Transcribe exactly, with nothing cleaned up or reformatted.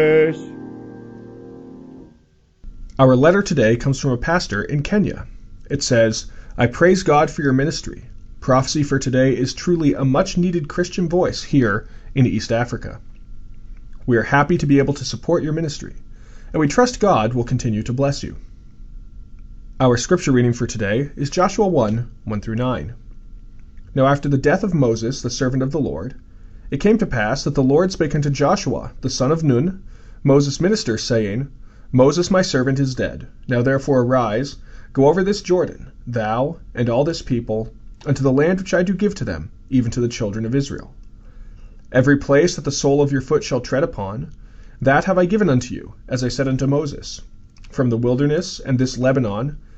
Our letter today comes from a pastor in Kenya. It says, "I praise God for your ministry. Prophecy for Today is truly a much-needed Christian voice here in East Africa. We are happy to be able to support your ministry, and we trust God will continue to bless you." Our scripture reading for today is Joshua one, one through nine. Now after the death of Moses, the servant of the Lord, it came to pass that the Lord spake unto Joshua, the son of Nun, Moses' minister, saying, Moses my servant is dead. Now therefore arise, go over this Jordan, thou and all this people, unto the land which I do give to them, even to the children of Israel. Every place that the sole of your foot shall tread upon, that have I given unto you, as I said unto Moses. From the wilderness and this Lebanon,